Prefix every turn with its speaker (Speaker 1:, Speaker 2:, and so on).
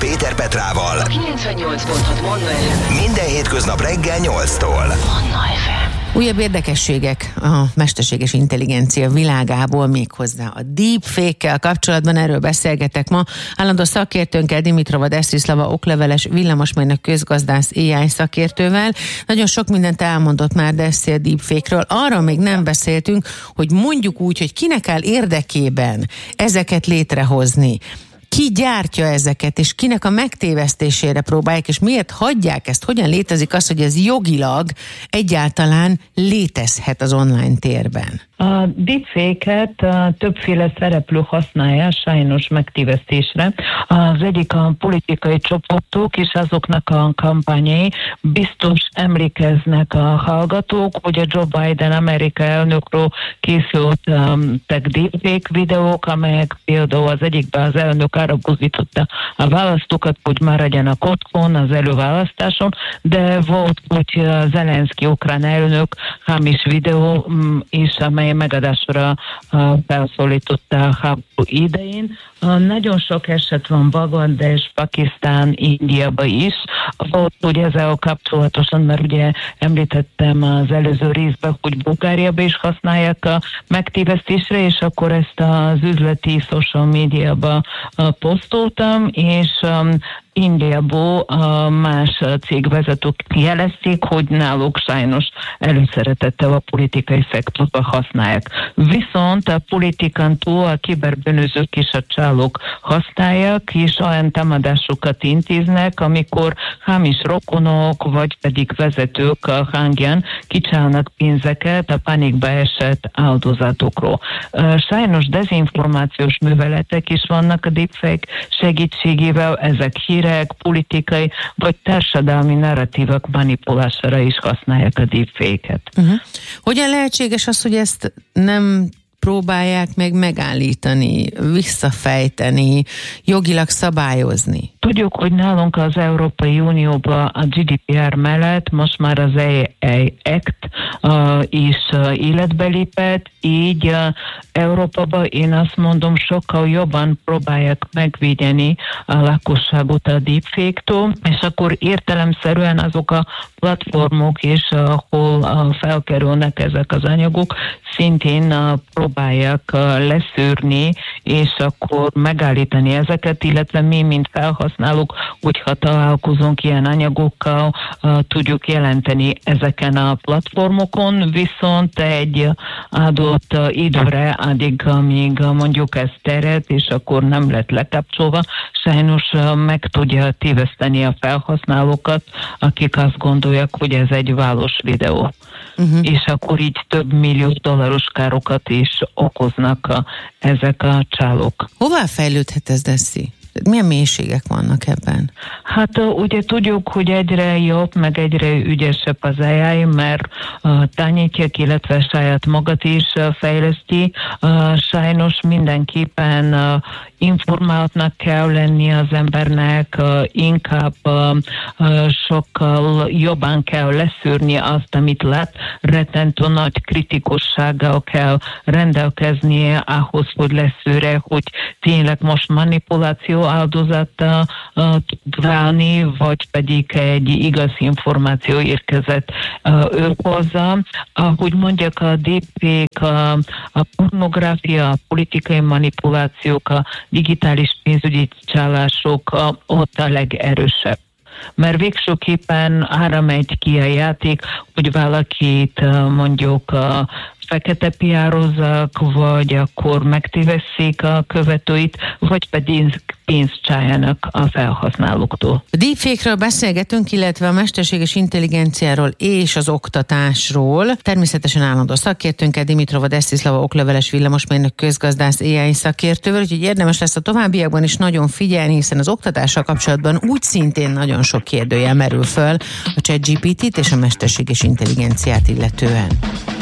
Speaker 1: Péter Petrával.
Speaker 2: A 98.6 Manna FM.
Speaker 1: Minden hétköznap reggel 8-tól.
Speaker 2: Manna FM.
Speaker 3: Újabb érdekességek a mesterséges intelligencia világából, méghozzá a deepfake-kel kapcsolatban, erről beszélgetek ma. Állandó szakértőnkkel, Dimitrova Desztiszlava okleveles villamosmérnök közgazdász AI szakértővel. Nagyon sok mindent elmondott már Desszi a deepfake-ről. Arra még nem beszéltünk, hogy mondjuk úgy, hogy kinek áll érdekében ezeket létrehozni. Ki gyártja ezeket, és kinek a megtévesztésére próbálják, és miért hagyják ezt? Hogyan létezik az, hogy ez jogilag egyáltalán létezhet az online térben?
Speaker 4: A deepfake-et többféle szereplő használja sajnos megtévesztésre. Az egyik a politikai csoportok és azoknak a kampányai. Biztos emlékeznek a hallgatók, hogy a Joe Biden Amerika elnökről készültek deepfake videók, amelyek például az egyikben az elnök arra buzdította a választókat, hogy maradjanak otthon az előválasztáson, de volt, hogy Zelenszky ukrán elnök hamis videó is, amely megadásra felszólította a háború idején. Nagyon sok eset van Bangladesh, Pakisztán, Indiában is. Volt, hogy ezzel kapcsolatosan, mert ugye említettem az előző részben, hogy Bulgáriában is használják a megtévesztésre, és akkor ezt az üzleti social médiába posztoltam, és Indiából más cégvezetők jelezték, hogy náluk sajnos előszeretettel a politikai szektorban használják. Viszont a politikán túl a kiberbűnözők és a csalók használják, és olyan támadásokat intéznek, amikor hamis rokonok, vagy pedig vezetők hangján kicsálnak pénzeket a pánikba esett áldozatokról. Sajnos dezinformációs műveletek is vannak a deepfake segítségével, ezek hírek, politikai vagy társadalmi narratívak manipulására is használják a deepfake-et.
Speaker 3: Hogyan lehetséges az, hogy ezt nem próbálják meg megállítani, visszafejteni, jogilag szabályozni?
Speaker 4: Tudjuk, hogy nálunk az Európai Unióban a GDPR mellett most már az AI Act is életbe lépett, így Európában én azt mondom, sokkal jobban próbálják megvédeni a lakosságot a deepfake-től, és akkor értelemszerűen azok a platformok is, ahol felkerülnek ezek az anyagok, szintén próbálják leszűrni, és akkor megállítani ezeket, illetve mi, mint felhasználók, hogyha találkozunk ilyen anyagokkal, tudjuk jelenteni ezeken a platformokon, viszont egy adott időre, addig, amíg mondjuk ez terjed, és akkor nem lett lekapcsolva, sajnos meg tudja téveszteni a felhasználókat, akik azt gondolják, hogy ez egy valós videó. És akkor így több millió dolláros károkat is okoznak ezek a csalók.
Speaker 3: Hová fejlődhet ez, Desszi? Milyen mélységek vannak ebben?
Speaker 4: Hát ugye tudjuk, hogy egyre jobb, meg egyre ügyesebb az AI, mert tanítják, illetve saját magát is fejleszti. Sajnos mindenképpen informáltnak kell lenni az embernek, inkább sokkal jobban kell leszűrni azt, amit lát. Rettentő nagy kritikussággal kell rendelkeznie ahhoz, hogy leszűrje, hogy tényleg most manipuláció áldozata válni, vagy pedig egy igaz információ érkezett ő hozzá. Ahogy mondjak, a deepfake, a pornográfia, a politikai manipulációk, a digitális pénzügyi csalások ott a legerősebb. Mert végsőképpen arra megy ki a játék, hogy valakit mondjuk fekete piározzak, vagy akkor megtévesszék a követőit, vagy pedig pénzt csaljanak a felhasználóktól.
Speaker 3: A deepfake-ről beszélgetünk, illetve a mesterséges intelligenciáról és az oktatásról. Természetesen állandó szakértőnkkel, Dimitrova Desztiszlava okleveles villamosmérnök közgazdász AI szakértővel, úgyhogy érdemes lesz a továbbiakban is nagyon figyelni, hiszen az oktatással kapcsolatban úgy szintén nagyon sok kérdőjel merül föl a ChatGPT-t és a mesterséges intelligenciát illetően.